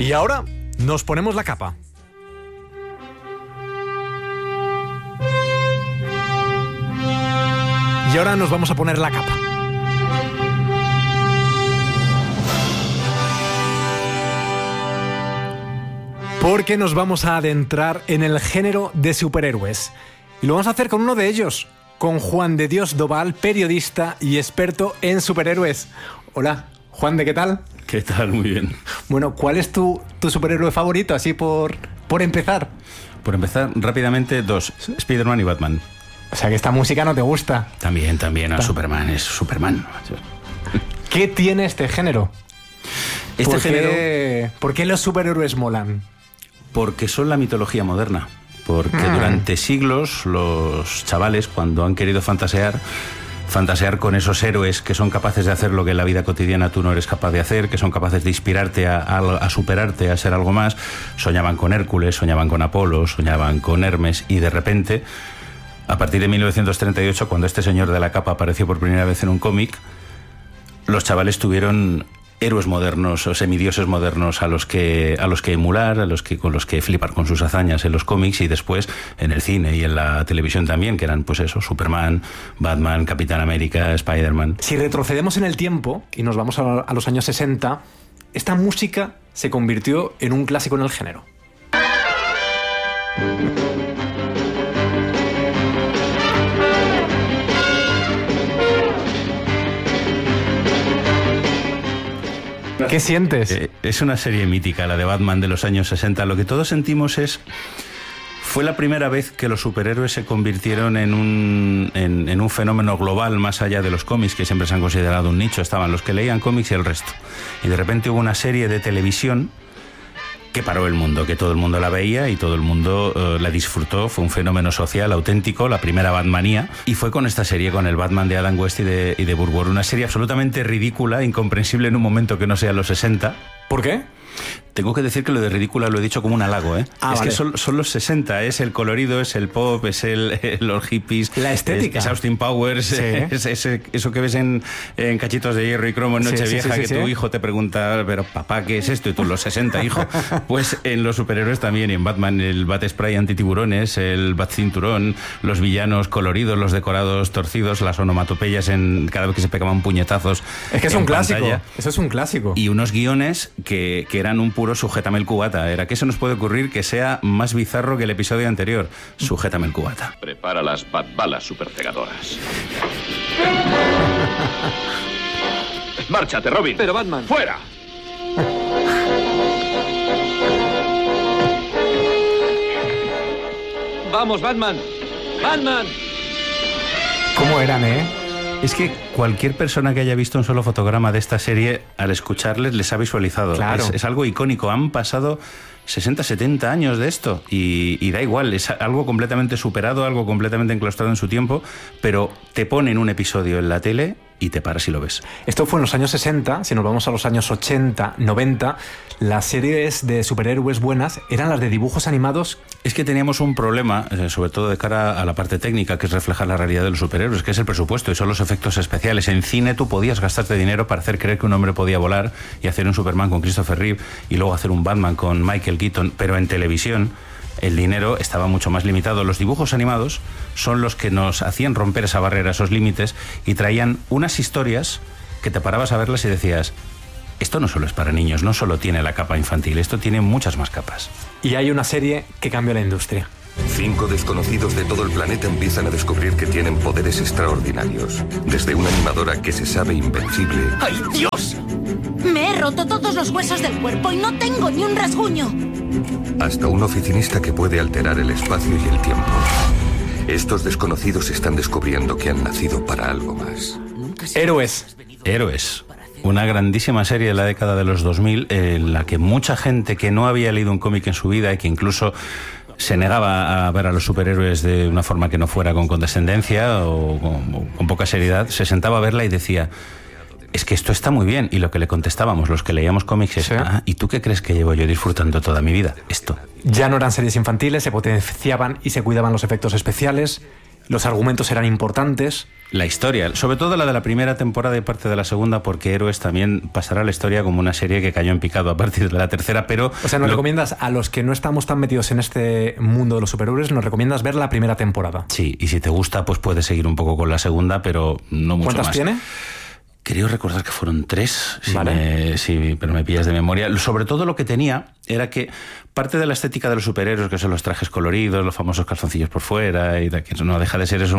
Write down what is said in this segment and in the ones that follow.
Y ahora nos ponemos la capa. Y ahora nos vamos a poner la capa. Porque nos vamos a adentrar en el género de superhéroes. Y lo vamos a hacer con uno de ellos, con Juan de Dios Doval, periodista y experto en superhéroes. Hola, Juan de, ¿qué tal? ¿Qué tal? Muy bien. Bueno, ¿cuál es tu superhéroe favorito, así por empezar? Por empezar, rápidamente, dos, Spider-Man y Batman. O sea, que esta música no te gusta. También, a Superman, es Superman. ¿Qué tiene este género? Género... ¿Por qué los superhéroes molan? Porque son la mitología moderna. Porque durante siglos los chavales, cuando han querido fantasear con esos héroes que son capaces de hacer lo que en la vida cotidiana tú no eres capaz de hacer, que son capaces de inspirarte a superarte, a ser algo más, soñaban con Hércules, soñaban con Apolo, soñaban con Hermes, y de repente, a partir de 1938, cuando este señor de la capa apareció por primera vez en un cómic, los chavales tuvieron héroes modernos o semidioses modernos a los que emular, con los que flipar con sus hazañas en los cómics, y después en el cine y en la televisión también, que eran pues eso, Superman, Batman, Capitán América, Spider-Man. Si retrocedemos en el tiempo y nos vamos a los años 60, esta música se convirtió en un clásico en el género. ¿Qué sientes? Es una serie mítica, la de Batman de los años 60. Lo que todos sentimos fue la primera vez que los superhéroes se convirtieron en un fenómeno global, más allá de los cómics, que siempre se han considerado un nicho. Estaban los que leían cómics y el resto. Y de repente hubo una serie de televisión que paró el mundo, que todo el mundo la veía y todo el mundo la disfrutó. Fue un fenómeno social auténtico, la primera Batmanía, y fue con esta serie, con el Batman de Adam West y de Burt Ward, una serie absolutamente ridícula, incomprensible en un momento que no sea los 60. ¿Por qué? Tengo que decir que lo de ridícula lo he dicho como un halago, ¿eh? Vale. Que son los 60, es el colorido, es el pop, es los hippies. La estética. Es Austin Powers, sí. es eso que ves en Cachitos de Hierro y Cromo en Nochevieja, que tu hijo te pregunta, pero papá, ¿qué es esto? Y tú, los 60, hijo. Pues en los superhéroes también, y en Batman, el Bat Spray antitiburones, el Bat Cinturón, los villanos coloridos, los decorados torcidos, las onomatopeyas cada vez que se pegaban puñetazos. Es que es un clásico, eso es un clásico. Y unos guiones que eran un puro sujétame el cubata. Era que se nos puede ocurrir que sea más bizarro que el episodio anterior. Sujétame el cubata. Prepara las batbalas superpegadoras. ¡Márchate, Robin! Pero Batman... ¡Fuera! ¡Vamos, Batman! ¡Batman! ¿Cómo eran, Es que cualquier persona que haya visto un solo fotograma de esta serie, al escucharles, les ha visualizado. Claro. Es algo icónico. Han pasado 60, 70 años de esto y da igual. Es algo completamente superado, algo completamente enclaustrado en su tiempo, pero te ponen un episodio en la tele y te paras y lo ves. Esto fue en los años 60. Si nos vamos a los años 80, 90, las series de superhéroes buenas eran las de dibujos animados. Es que teníamos un problema, sobre todo de cara a la parte técnica, que es reflejar la realidad de los superhéroes, que es el presupuesto y son los efectos especiales. En cine tú podías gastarte dinero para hacer creer que un hombre podía volar y hacer un Superman con Christopher Reeve y luego hacer un Batman con Michael Keaton, pero en televisión el dinero estaba mucho más limitado. Los dibujos animados son los que nos hacían romper esa barrera, esos límites, y traían unas historias que te parabas a verlas y decías, esto no solo es para niños, no solo tiene la capa infantil, esto tiene muchas más capas. Y hay una serie que cambió la industria. 5 desconocidos de todo el planeta empiezan a descubrir que tienen poderes extraordinarios. Desde una animadora que se sabe invencible... ¡Ay, Dios! Me he roto todos los huesos del cuerpo y no tengo ni un rasguño. Hasta un oficinista que puede alterar el espacio y el tiempo. Estos desconocidos están descubriendo que han nacido para algo más. Héroes. Una grandísima serie de la década de los 2000 en la que mucha gente que no había leído un cómic en su vida y que incluso se negaba a ver a los superhéroes de una forma que no fuera con condescendencia o con poca seriedad, se sentaba a verla y decía, es que esto está muy bien. Y lo que le contestábamos los que leíamos cómics es, ¿y tú qué crees que llevo yo disfrutando toda mi vida? Esto. Ya no eran series infantiles, se potenciaban y se cuidaban los efectos especiales. los argumentos eran importantes. La historia, sobre todo la de la primera temporada y parte de la segunda, porque Héroes también pasará a la historia como una serie que cayó en picado a partir de la tercera, pero... O sea, nos recomiendas, a los que no estamos tan metidos en este mundo de los superhéroes, nos recomiendas ver la primera temporada. Sí, y si te gusta, pues puedes seguir un poco con la segunda, pero no mucho más. ¿Cuántas tiene? Creo recordar que fueron 3, vale. pero me pillas de memoria. Sobre todo lo que tenía era que parte de la estética de los superhéroes, que son los trajes coloridos, los famosos calzoncillos por fuera, y que no deja de ser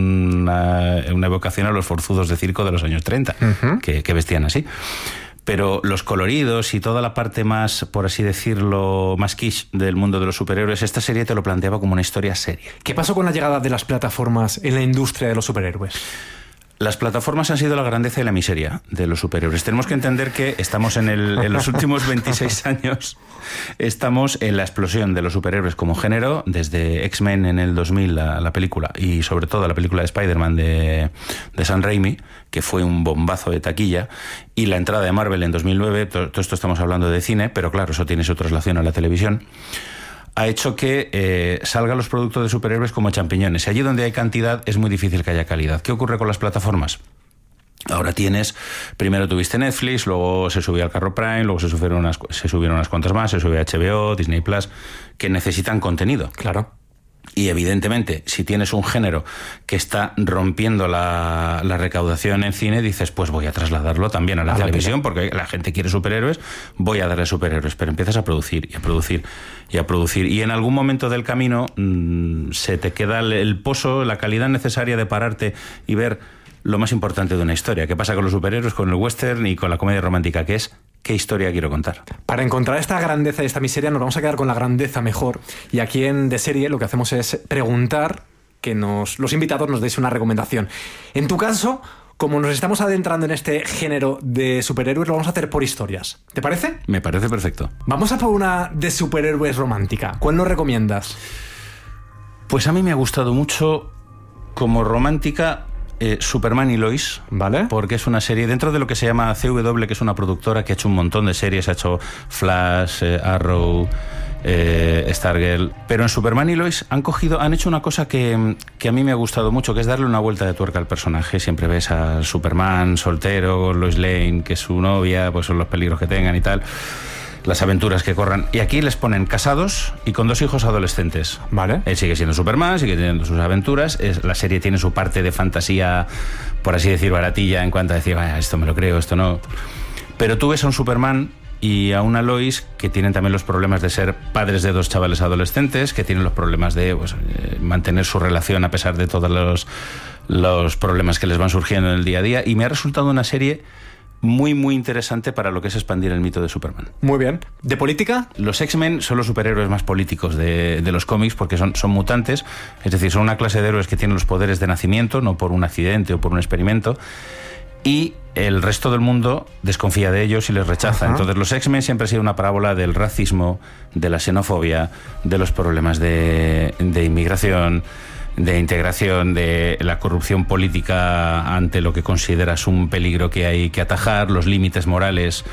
una evocación a los forzudos de circo de los años 30, que vestían así. Pero los coloridos y toda la parte más, por así decirlo, más quiche del mundo de los superhéroes, esta serie te lo planteaba como una historia seria. ¿Qué pasó con la llegada de las plataformas en la industria de los superhéroes? Las plataformas han sido la grandeza y la miseria de los superhéroes. Tenemos que entender que estamos en los últimos 26 años, estamos en la explosión de los superhéroes como género, desde X-Men en el 2000, la película, y sobre todo la película de Spider-Man de Sam Raimi, que fue un bombazo de taquilla, y la entrada de Marvel en 2009, todo esto estamos hablando de cine, pero claro, eso tiene su traslación a la televisión, ha hecho que salgan los productos de superhéroes como champiñones. Y allí donde hay cantidad es muy difícil que haya calidad. ¿Qué ocurre con las plataformas? Ahora primero tuviste Netflix, luego se subió al carro Prime, luego se subieron unas cuantas más, se subió a HBO, Disney Plus, que necesitan contenido. Claro. Y evidentemente, si tienes un género que está rompiendo la recaudación en cine, dices, pues voy a trasladarlo también a la televisión, porque la gente quiere superhéroes, voy a darle superhéroes. Pero empiezas a producir y a producir y a producir. Y en algún momento del camino se te queda el pozo, la calidad necesaria de pararte y ver lo más importante de una historia. ¿Qué pasa con los superhéroes, con el western y con la comedia romántica? Que es, ¿qué historia quiero contar? Para encontrar esta grandeza y esta miseria nos vamos a quedar con la grandeza mejor. Y aquí en De Serie lo que hacemos es preguntar que los invitados nos deis una recomendación. En tu caso, como nos estamos adentrando en este género de superhéroes, lo vamos a hacer por historias. ¿Te parece? Me parece perfecto. Vamos a por una de superhéroes romántica. ¿Cuál nos recomiendas? Pues a mí me ha gustado mucho como romántica... Superman y Lois, ¿vale? Porque es una serie dentro de lo que se llama CW, que es una productora que ha hecho un montón de series, ha hecho Flash, Arrow, Stargirl, pero en Superman y Lois han hecho una cosa que a mí me ha gustado mucho, que es darle una vuelta de tuerca al personaje. Siempre ves a Superman soltero, Lois Lane, que es su novia, pues son los peligros que tengan y tal, las aventuras que corran. Y aquí les ponen casados y con 2 hijos adolescentes. Vale. Él sigue siendo Superman, sigue teniendo sus aventuras. La serie tiene su parte de fantasía, por así decir, baratilla, en cuanto a decir, esto me lo creo, esto no. Pero tú ves a un Superman y a una Lois que tienen también los problemas de ser padres de 2 chavales adolescentes, que tienen los problemas de mantener su relación a pesar de todos los problemas que les van surgiendo en el día a día. Y me ha resultado una serie muy, muy interesante para lo que es expandir el mito de Superman. Muy bien. ¿De política? Los X-Men son los superhéroes más políticos de los cómics, porque son mutantes, es decir, son una clase de héroes que tienen los poderes de nacimiento, no por un accidente o por un experimento, y el resto del mundo desconfía de ellos y les rechaza. Entonces los X-Men siempre han sido una parábola del racismo, de la xenofobia, de los problemas de inmigración, de integración, de la corrupción política ante lo que consideras un peligro que hay que atajar, los límites morales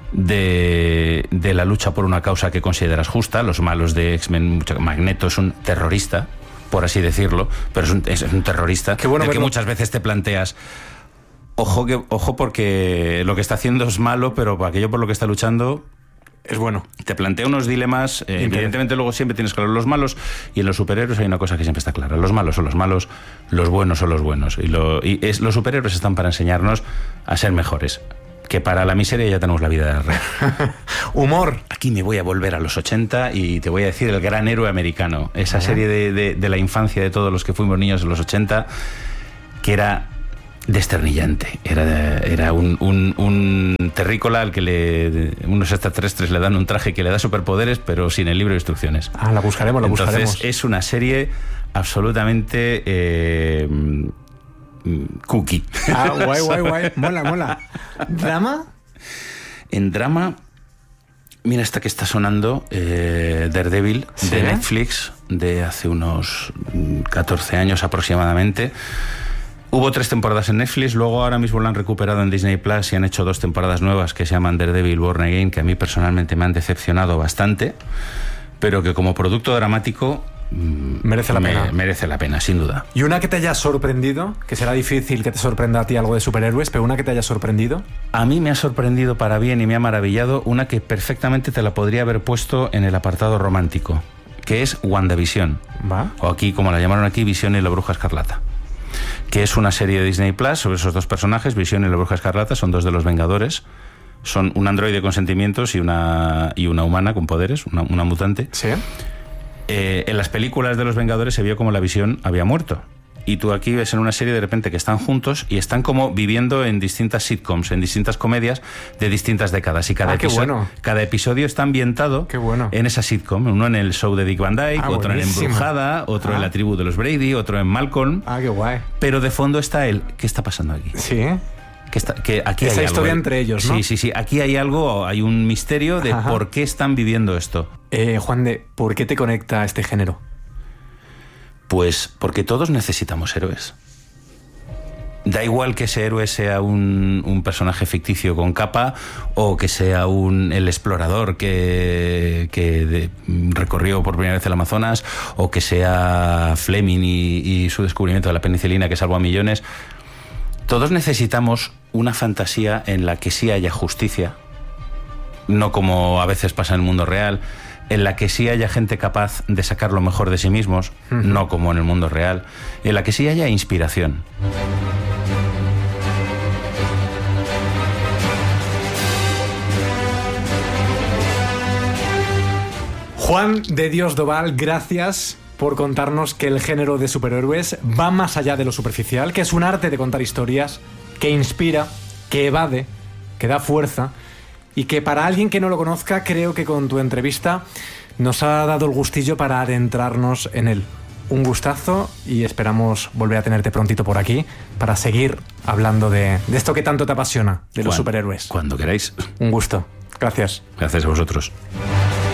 de la lucha por una causa que consideras justa. Los malos de X-Men, Magneto es un terrorista, por así decirlo, pero es un terrorista. Qué bueno, que muchas veces te planteas, ojo porque lo que está haciendo es malo, pero aquello por lo que está luchando es bueno. Te plantea unos dilemas. Evidentemente luego siempre tienes claro los malos, y en los superhéroes hay una cosa que siempre está clara: los malos son los malos, los buenos son los buenos, los superhéroes están para enseñarnos a ser mejores, que para la miseria ya tenemos la vida de rey. Humor. Aquí me voy a volver a los 80 y te voy a decir El Gran Héroe Americano, esa serie de la infancia de todos los que fuimos niños en los 80, que era desternillante. Era un terrícola al que unos extraterrestres le dan un traje que le da superpoderes, pero sin el libro de instrucciones. La buscaremos. Entonces es una serie absolutamente cookie. Guay. Mola. ¿Drama? En drama, mira esta que está sonando, Daredevil, ¿sí?, de Netflix, de hace unos 14 años aproximadamente. Hubo 3 temporadas en Netflix, luego ahora mismo la han recuperado en Disney Plus y han hecho 2 temporadas nuevas que se llaman Daredevil Born Again, que a mí personalmente me han decepcionado bastante, pero que como producto dramático merece la pena. Merece la pena, sin duda. ¿Y una que te haya sorprendido? Que será difícil que te sorprenda a ti algo de superhéroes, pero una que te haya sorprendido. A mí me ha sorprendido para bien y me ha maravillado una que perfectamente te la podría haber puesto en el apartado romántico, que es WandaVision. ¿Va? O aquí, como la llamaron aquí, Visión y la Bruja Escarlata. Que es una serie de Disney Plus sobre esos dos personajes, Visión y la Bruja Escarlata, son dos de los Vengadores. Son un androide con sentimientos y una humana con poderes, una mutante. Sí. En las películas de los Vengadores se vio como la Visión había muerto. Y tú aquí ves en una serie de repente que están juntos y están como viviendo en distintas sitcoms, en distintas comedias de distintas décadas. Y cada episodio está ambientado en esa sitcom. Uno en el show de Dick Van Dyke, otro en Embrujada, otro en La tribu de los Brady, otro en Malcolm. Qué guay. Pero de fondo está el ¿qué está pasando aquí? Sí. Que aquí esa hay historia algo, entre ellos, ¿no? Sí. Aquí hay algo, hay un misterio de por qué están viviendo esto. Juan de, ¿por qué te conecta a este género? Pues porque todos necesitamos héroes. Da igual que ese héroe sea un personaje ficticio con capa o que sea el explorador que recorrió por primera vez el Amazonas o que sea Fleming y su descubrimiento de la penicilina que salvó a millones. Todos necesitamos una fantasía en la que sí haya justicia, no como a veces pasa en el mundo real, en la que sí haya gente capaz de sacar lo mejor de sí mismos, no como en el mundo real, en la que sí haya inspiración. Juan de Dios Doval, gracias por contarnos que el género de superhéroes va más allá de lo superficial, que es un arte de contar historias, que inspira, que evade, que da fuerza, y que para alguien que no lo conozca, creo que con tu entrevista nos ha dado el gustillo para adentrarnos en él. Un gustazo y esperamos volver a tenerte prontito por aquí para seguir hablando de esto que tanto te apasiona, de los superhéroes. Cuando queráis. Un gusto. Gracias. Gracias a vosotros.